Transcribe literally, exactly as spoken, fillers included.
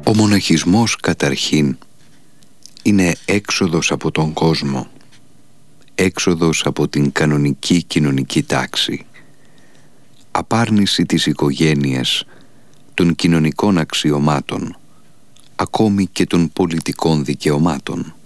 Ο μοναχισμός καταρχήν είναι έξοδος από τον κόσμο, έξοδος από την κανονική κοινωνική τάξη, απάρνηση της οικογένειας, των κοινωνικών αξιωμάτων, ακόμη και των πολιτικών δικαιωμάτων.